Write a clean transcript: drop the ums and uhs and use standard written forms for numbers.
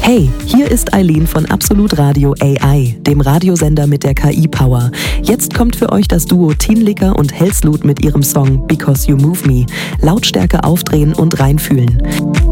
Hey, hier ist Eileen von Absolut Radio AI, dem Radiosender mit der KI-Power. Jetzt kommt für euch das Duo Tinlicker und Helslut mit ihrem Song Because You Move Me. Lautstärke aufdrehen und reinfühlen.